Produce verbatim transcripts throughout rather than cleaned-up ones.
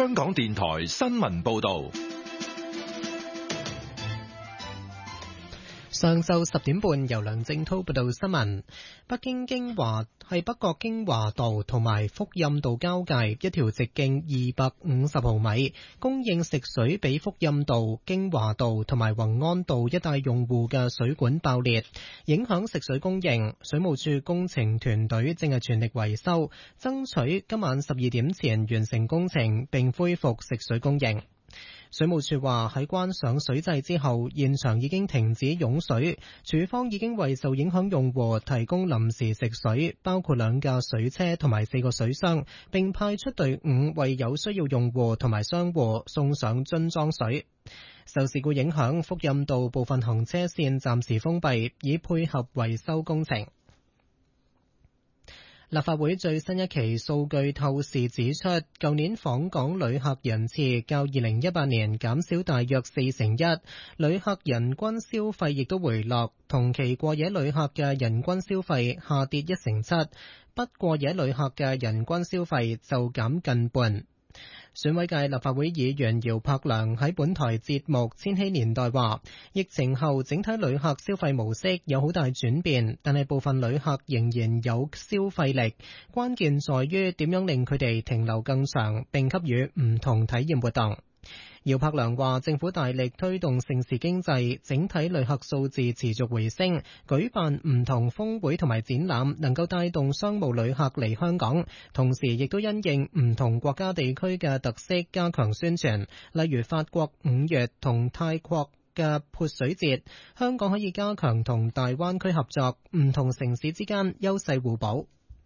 香港電台新聞報道。 上晝十點半，由梁正濤報道新聞。北京京華係北角京華道同埋福蔭道交界一條直徑二百五十毫米，供應食水俾福蔭道、京華道同埋宏安道一帶用戶嘅水管爆裂，影響食水供應。水務署工程團隊正係全力維修，爭取今晚十二點前完成工程並恢復食水供應。水務署話喺關上水掣之後，現場已經停止湧水，署方已經為受影響用戶提供臨時食水，包括兩架水車同埋四個水箱，並派出隊伍為有需要用戶同埋商戶送上樽裝水。受事故影響，福蔭道部分行車線暫時封閉，以配合維修工程。立法會最新一期數據透視指出，舊年訪港旅客人次較二零一八年減少大約四成一，旅客人均消費亦都回落，同期過夜旅客嘅人均消費下跌一成七，不過夜旅客嘅人均消費就減近半。選委界立法會議員姚柏良喺本台節目《千禧年代》話，疫情後整體旅客消費模式有好大轉變，但係部分旅客仍然有消費力，關鍵在於點樣令佢哋停留更長，並給予唔同體驗活動。姚柏良話，政府大力推動盛事經濟，整體旅客數字持續回升，舉辦唔同峰會同埋展覽，能夠帶動商務旅客嚟香港，同時亦都因應唔同國家地區嘅特色加強宣傳，例如法國五月同泰國嘅潑水節，香港可以加強同大灣區合作，唔同城市之間優勢互補。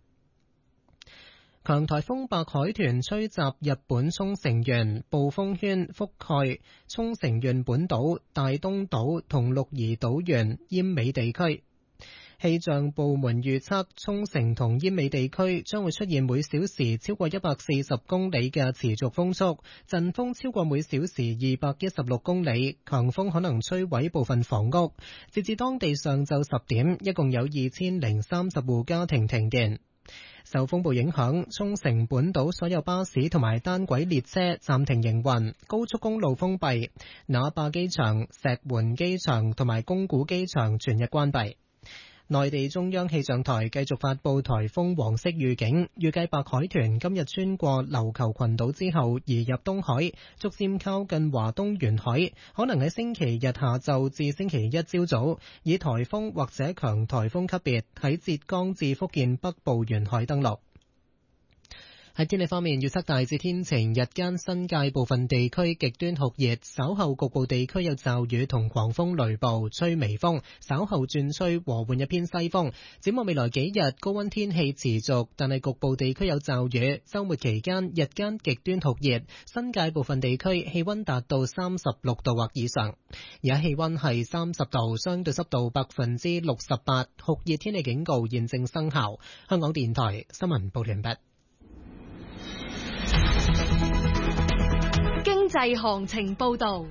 強颱風白海豚吹襲日本沖繩縣，暴風圈覆蓋沖繩縣本島、大東島同鹿兒島縣奄美地區。氣象部門預測，沖繩同奄美地區將會出現每小時超過一百四十公里嘅持續風速，陣風超過每小時二百一十六公里，強風可能摧毀部分房屋。截至當地上晝十點，一共有二千零三十戶家庭停電。受風暴影響，沖繩本島所有巴士同埋單軌列車暫停營運，高速公路封閉，那霸機場、石垣機場同埋宮古機場全日關閉。內地中央氣象台繼續發布颱風黃色預警，預計白海豚今日穿過琉球群島之後移入東海，逐漸靠近華東沿海，可能喺星期日下晝至星期一朝早以颱風或者強颱風級別喺浙江至福建北部沿海登陸。喺天氣方面，預測大致天晴，日間新界部分地區極端酷熱，稍後局部地區有驟雨同狂風雷暴，吹微風，稍後轉吹和緩一偏西風。展望未來幾日，高溫天氣持續，但係局部地區有驟雨。週末期間，日間極端酷熱，新界部分地區氣溫達到三十六度或以上。而家氣溫係三十度，相對濕度百分之六十八，酷熱天氣警告現正生效。香港電台新聞報完畢。 經濟行情報道。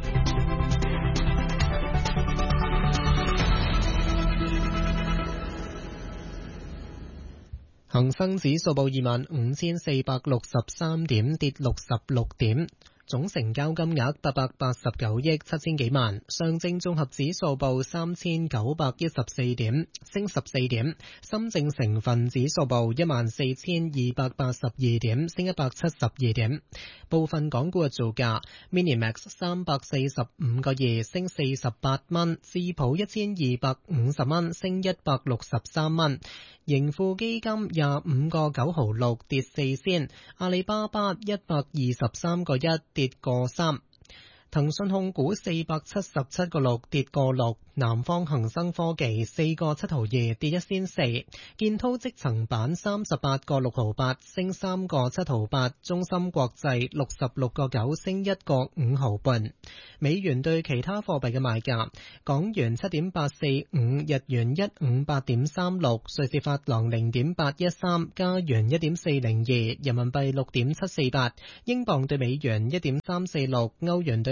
恒生指數報二萬五千四百六十三點，跌六十六點。總成交金額八百八十九億七千幾萬，上證綜合指數報三千九百一十四點，升十四點，深證成分指數報一萬四千二百八十二點，升一百七十二點。部分港股嘅造價 ，Minimax 三百四十五個二，升四十八蚊；智普一千二百五十蚊，升一百六十三蚊；盈富基金廿五個九毫六，跌四仙；阿里巴巴一百二十三個一，跌個三。騰訊控股四百七十七個六，跌個六。南方恒生科技四個七毫二，跌一仙四。建滔積層板三十八個六毫八，升三個七毫八。中芯國際六十六個九，升一個五毫半。美元對其他貨幣嘅賣價：港元七點八四五，日元一五八點三六，瑞士法郎零點八一三，加元一點四零二，人民幣六點七四八，英鎊對美元一點三四六，歐元對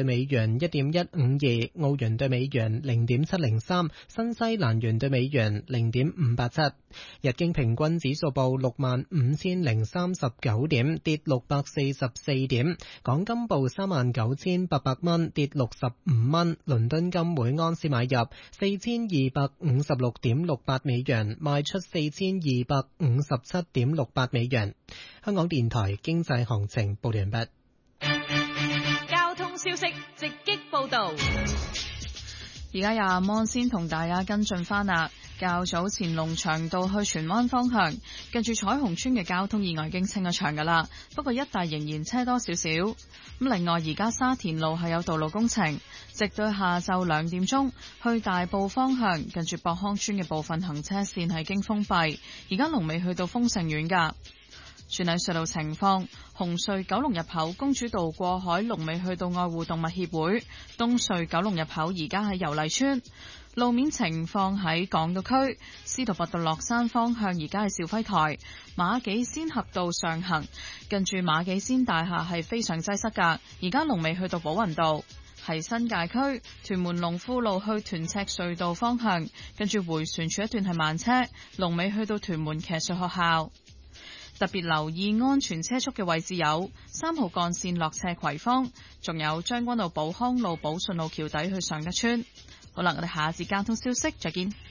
美元一點一五二，澳元對美元零點七零三，新西蘭元對美元零點五八七。日經平均指數報六萬五千零三十九點，跌六百四十四點。港金報三萬九千八百蚊，跌六十五蚊。倫敦金每安士買入四千二百五十六點六八美元，賣出四千二百五十七點六八美元。香港電台經濟行情報完畢。 交通消息直擊報道。 而家阿摩先同大家跟進翻啦。較早前龍翔道去荃灣方向，近住彩虹村嘅交通意外已經清咗場噶啦，不過一帶仍然車多少少。咁另外，而家沙田路係有道路工程，直到下晝兩點鐘，去大埔方向近住博康村嘅部分行車線係經封閉，而家龍尾去到豐盛苑噶。轉睇隧道情況，紅隧九龍入口公主道過海龍尾去到愛護動物協會，東隧九龍入口而家喺油麗村。路面情況喺港島區，司徒拔道落山方向而家係肇輝台，馬己仙峽道上行，近住馬己仙大廈係非常擠塞噶，而家龍尾去到寶雲道。喺新界區，屯門龍富路去屯赤隧道方向，跟住回旋處一段係慢車，龍尾去到屯門騎術學校。特別留意安全車速嘅位置有三號幹線落斜葵芳，仲有將軍澳寶康路寶順路橋底去尚德村。好啦，我哋下一節交通消息再見。